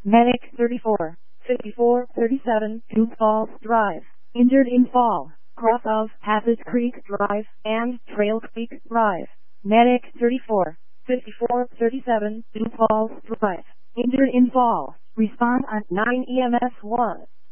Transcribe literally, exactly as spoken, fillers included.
Medic thirty-four, fifty-four, thirty-seven, Two Falls Drive. Injured in fall, cross of Hassett Creek Drive and Trail Creek Drive. Medic thirty-four, fifty-four, thirty-seven, Two Falls Drive. Injured in fall. Respond at nine E M S one.